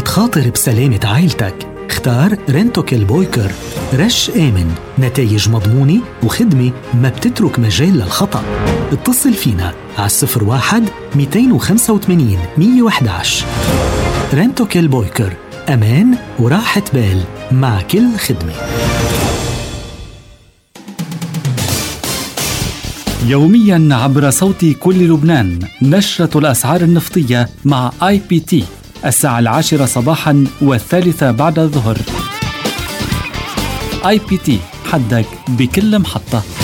تخاطر بسلامة عائلتك، اختار رنتوكيل بويكر. رش آمن، نتائج مضمونة وخدمة ما بتترك مجال للخطأ. اتصل فينا على 01-285-111. رنتوكيل بويكر، أمان وراحة بال مع كل خدمة. يومياً عبر صوت كل لبنان نشرة الأسعار النفطية مع IPT الساعة 10 صباحاً و3 بعد الظهر. IPT، حدك بكل محطة.